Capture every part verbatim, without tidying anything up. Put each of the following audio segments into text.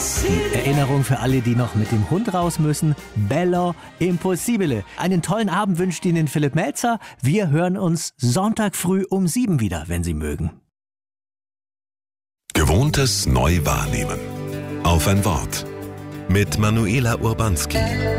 Die Erinnerung für alle, die noch mit dem Hund raus müssen. Bello Impossibile. Einen tollen Abend wünscht Ihnen Philipp Melzer. Wir hören uns Sonntag früh um sieben wieder, wenn Sie mögen. Gewohntes neu wahrnehmen. Auf ein Wort. Mit Manuela Urbanski.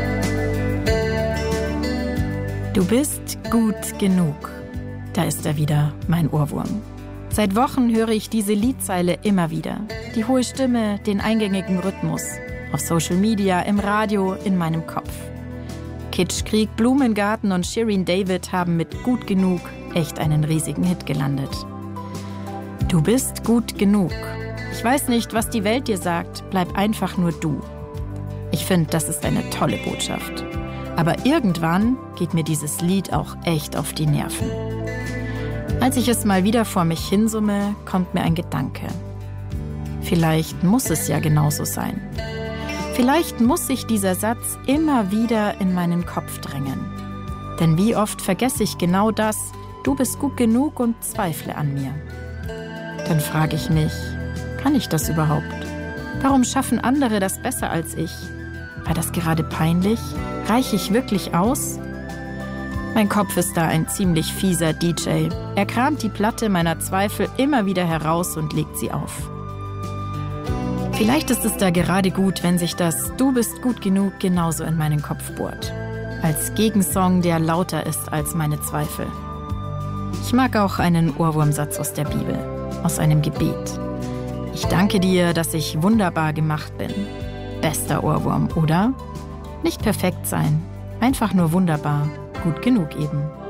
Du bist gut genug. Da ist er wieder, mein Ohrwurm. Seit Wochen höre ich diese Liedzeile immer wieder. Die hohe Stimme, den eingängigen Rhythmus. Auf Social Media, im Radio, in meinem Kopf. Kitschkrieg, Blumengarten und Shirin David haben mit Gut genug echt einen riesigen Hit gelandet. Du bist gut genug. Ich weiß nicht, was die Welt dir sagt, bleib einfach nur du. Ich finde, das ist eine tolle Botschaft. Aber irgendwann geht mir dieses Lied auch echt auf die Nerven. Als ich es mal wieder vor mich hinsumme, kommt mir ein Gedanke. Vielleicht muss es ja genauso sein. Vielleicht muss sich dieser Satz immer wieder in meinen Kopf drängen. Denn wie oft vergesse ich genau das, du bist gut genug und zweifle an mir. Dann frage ich mich, kann ich das überhaupt? Warum schaffen andere das besser als ich? War das gerade peinlich? Reiche ich wirklich aus? Mein Kopf ist da ein ziemlich fieser D J. Er kramt die Platte meiner Zweifel immer wieder heraus und legt sie auf. Vielleicht ist es da gerade gut, wenn sich das Du bist gut genug genauso in meinen Kopf bohrt. Als Gegensong, der lauter ist als meine Zweifel. Ich mag auch einen Ohrwurmsatz aus der Bibel, aus einem Gebet. Ich danke dir, dass ich wunderbar gemacht bin. Bester Ohrwurm, oder? Nicht perfekt sein, einfach nur wunderbar, gut genug eben.